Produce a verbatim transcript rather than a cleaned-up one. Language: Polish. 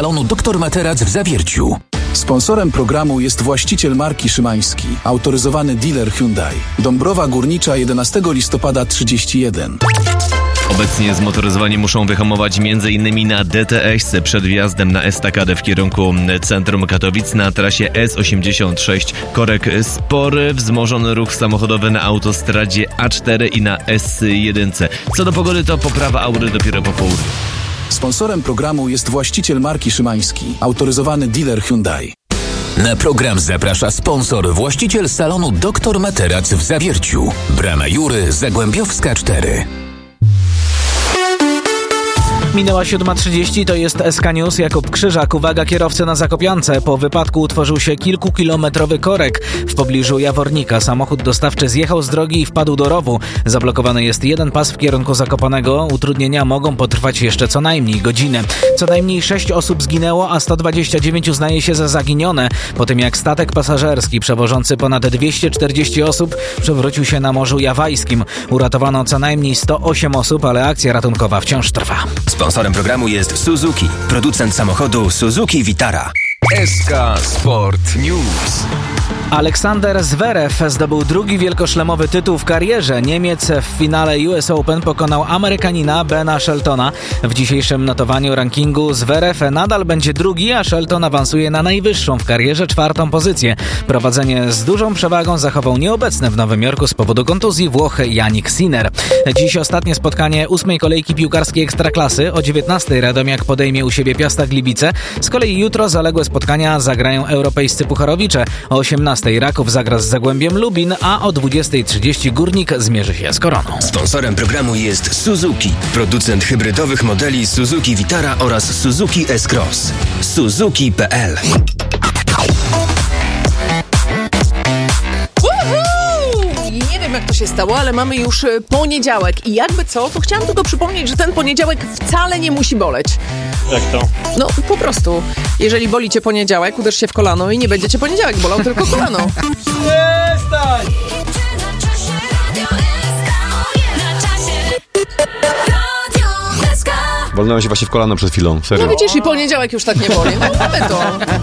salonu Doktor Materac w Zawierciu. Sponsorem programu jest właściciel marki Szymański, autoryzowany dealer Hyundai. Dąbrowa Górnicza, jedenastego listopada trzydzieści jeden. Obecnie zmotoryzowani muszą wyhamować między innymi na D T S przed wjazdem na estakadę w kierunku centrum Katowic na trasie S osiemdziesiąt sześć. Korek spory, wzmożony ruch samochodowy na autostradzie A cztery i na S jeden. Co do pogody, to poprawa aury dopiero po południu. Sponsorem programu jest właściciel marki Szymański, autoryzowany dealer Hyundai. Na program zaprasza sponsor, właściciel salonu Doktor Materac w Zawierciu. Brama Jury, Zagłębiowska cztery. Minęła siódma trzydzieści, to jest S K News. Jakub Krzyżak. Uwaga, kierowcy na Zakopiance. Po wypadku utworzył się kilkukilometrowy korek. W pobliżu Jawornika samochód dostawczy zjechał z drogi i wpadł do rowu. Zablokowany jest jeden pas w kierunku Zakopanego. Utrudnienia mogą potrwać jeszcze co najmniej godzinę. Co najmniej sześć osób zginęło, a sto dwadzieścia dziewięć uznaje się za zaginione. Po tym jak statek pasażerski przewożący ponad dwieście czterdzieści osób przewrócił się na Morzu Jawajskim. Uratowano co najmniej sto osiem osób, ale akcja ratunkowa wciąż trwa. Sponsorem programu jest Suzuki, producent samochodu Suzuki Vitara. S K Sport News. Aleksander Zverev zdobył drugi wielkoszlemowy tytuł w karierze. Niemiec w finale U S Open pokonał Amerykanina Bena Sheltona. W dzisiejszym notowaniu rankingu Zverev nadal będzie drugi, a Shelton awansuje na najwyższą w karierze czwartą pozycję. Prowadzenie z dużą przewagą zachował nieobecny w Nowym Jorku z powodu kontuzji Włoch Jannik Sinner. Dziś ostatnie spotkanie ósmej kolejki piłkarskiej Ekstraklasy. O dziewiętnastej Radomiak podejmie u siebie Piasta Gliwice. Z kolei jutro zaległe spotkania zagrają europejscy pucharowicze. O osiemnastej Raków zagra z Zagłębiem Lubin, a o dwudziestej trzydzieści Górnik zmierzy się z Koroną. Sponsorem programu jest Suzuki, producent hybrydowych modeli Suzuki Vitara oraz Suzuki S-Cross. Suzuki kropka p l. Nie wiem, jak to się stało, ale mamy już poniedziałek i jakby co, to chciałam tylko przypomnieć, że ten poniedziałek wcale nie musi boleć. Jak to? No po prostu, jeżeli boli cię poniedziałek, uderz się w kolano i nie będzie cię poniedziałek bolał, tylko kolano. Przestań! Walnąłem się właśnie w kolano przed chwilą, serio. No widzisz, i poniedziałek już tak nie boli. No mamy to.